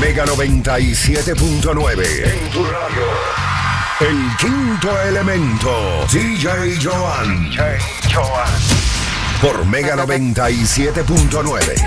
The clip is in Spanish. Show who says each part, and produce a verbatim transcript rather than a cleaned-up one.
Speaker 1: Mega noventa y siete punto nueve. En tu radio. El quinto elemento. D J Joan. D J Joan. Por Mega noventa y siete punto nueve.